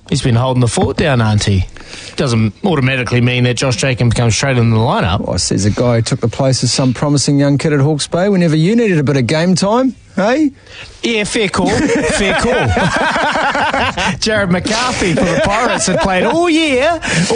He's been holding the fort down, aren't he? Doesn't automatically mean that Josh Jacobs comes straight in the lineup. Well, says a guy who took the place of some promising young kid at Hawke's Bay whenever you needed a bit of game time, hey? Yeah, fair call. Fair call. Jared McCarthy for the Pirates had played all year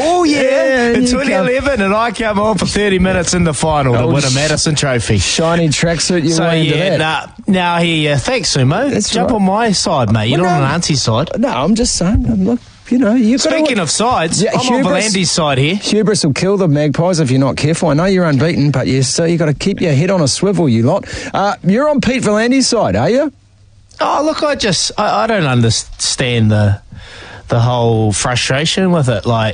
in 2011, and I come on for 30 minutes in the final to win a Madison Trophy. Shiny tracksuit, you way into that. Now here, thanks, Sumo. That's Jump right. on my side, mate. You're not on Auntie's side. No, I'm just saying, look, you know, you've Speaking of sides, Yeah, I'm on Volandi's side here. Hubris will kill the Magpies if you're not careful. I know you're unbeaten, but you've got to keep your head on a swivel, you lot. You're on Pete Volandi's side, are you? Oh, look, I don't understand the whole frustration with it. Like,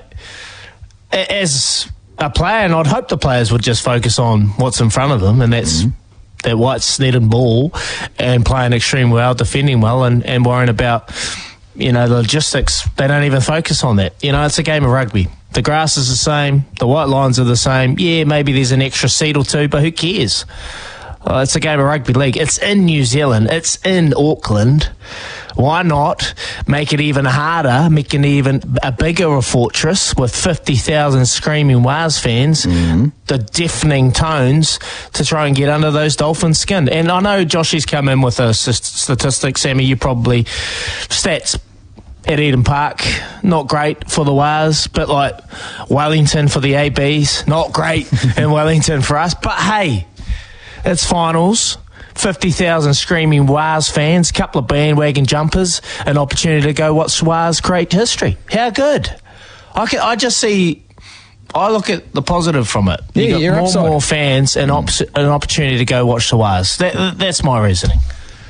as a player, and I'd hope the players would just focus on what's in front of them, and that's that white snetted ball and playing extremely well, defending well, and worrying about, you know, the logistics. They don't even focus on that. You know, it's a game of rugby. The grass is the same. The white lines are the same. Yeah, maybe there's an extra seat or two, but who cares? It's a game of rugby league. It's in New Zealand. It's in Auckland. Why not make it even harder, make it even a bigger fortress with 50,000 screaming Waz fans, the deafening tones to try and get under those Dolphins' skin? And I know Joshy's come in with a statistic, Sammy, you probably, stats at Eden Park, not great for the Waz, but like Wellington for the ABs, not great in Wellington for us. But hey, it's finals, 50,000 screaming Waz fans, couple of bandwagon jumpers, an opportunity to go watch Waz create history. How good? I just see, I look at the positive from it. Yeah, You got more fans and an opportunity to go watch the Waz. That's my reasoning.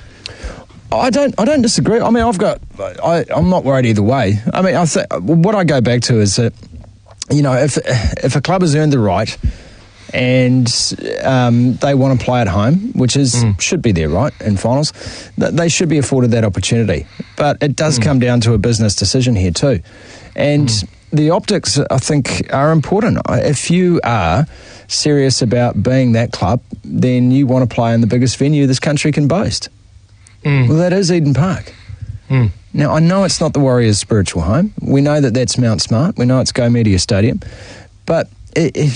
I don't disagree. I mean, I'm not worried either way. I mean, what I go back to is that, you know, if a club has earned the right and they want to play at home, which should be their right in finals, they should be afforded that opportunity. But it does come down to a business decision here too. And the optics, I think, are important. If you are serious about being that club, then you want to play in the biggest venue this country can boast. Well, that is Eden Park. Now, I know it's not the Warriors' spiritual home. We know that that's Mount Smart. We know it's Go Media Stadium. But if